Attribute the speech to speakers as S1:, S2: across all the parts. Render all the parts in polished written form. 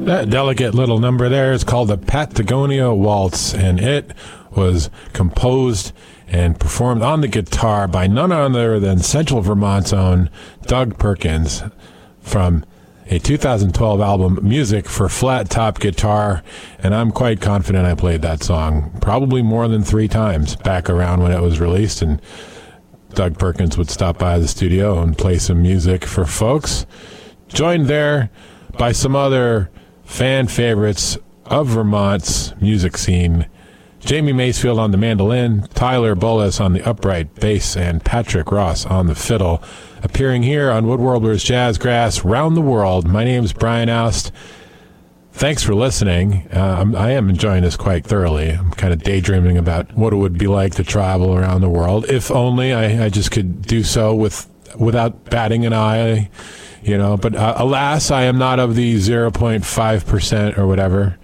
S1: That delicate little number there is called the Patagonia Waltz, and it was composed and performed on the guitar by none other than Central Vermont's own Doug Perkins from a 2012 album, Music for Flat Top Guitar, and I'm quite confident I played that song probably more than 3 times back around when it was released, and Doug Perkins would stop by the studio and play some music for folks, joined there by some other fan favorites of Vermont's music scene. Jamie Macefield on the mandolin, Tyler Bullis on the upright bass, and Patrick Ross on the fiddle. Appearing here on Woodworlders Jazzgrass Round the World, my name's Brian Oust. Thanks for listening. I am enjoying this quite thoroughly. I'm kind of daydreaming about what it would be like to travel around the world. If only I just could do so without batting an eye, you know. But alas, I am not of the 0.5% or whatever.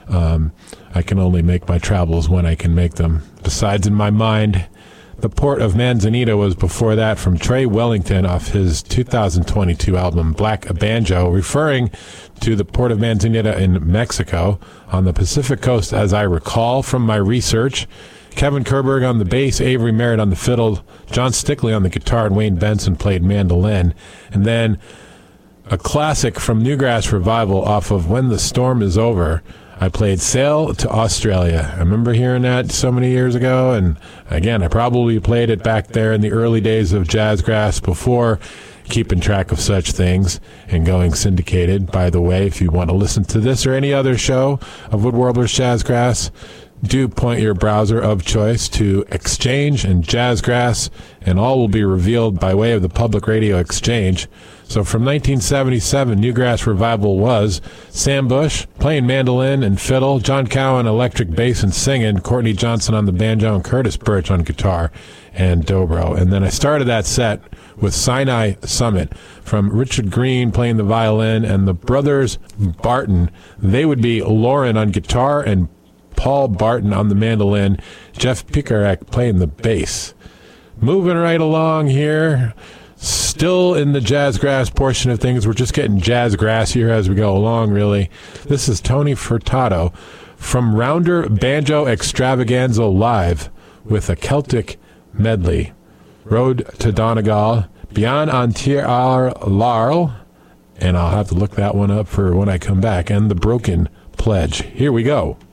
S1: I can only make my travels when I can make them. Besides, in my mind, the Port of Manzanita was before that, from Trey Wellington off his 2022 album Black Banjo, referring to the Port of Manzanita in Mexico on the Pacific coast, as I recall from my research. Kevin Kerberg on the bass, Avery Merritt on the fiddle, John Stickley on the guitar, and Wayne Benson played mandolin. And then a classic from Newgrass Revival off of When the Storm Is Over, I played Sail to Australia. I remember hearing that so many years ago, and again, I probably played it back there in the early days of Jazzgrass before keeping track of such things and going syndicated. By the way, if you want to listen to this or any other show of Woodworlders Jazzgrass, do point your browser of choice to Exchange and Jazzgrass, and all will be revealed by way of the Public Radio Exchange. So from 1977, Newgrass Revival was Sam Bush playing mandolin and fiddle, John Cowan electric bass and singing, Courtney Johnson on the banjo, and Curtis Birch on guitar and dobro. And then I started that set with Sinai Summit from Richard Green playing the violin, and the brothers Barton. They would be Lauren on guitar and Paul Barton on the mandolin, Jeff Pikarek playing the bass. Moving right along here, still in the Jazzgrass portion of things. We're just getting jazzgrass here as we go along, really. This is Tony Furtado from Rounder Banjo Extravaganza Live with a Celtic medley. Road to Donegal, Beyond Antir Larl, and I'll have to look that one up for when I come back, and The Broken Pledge. Here we go.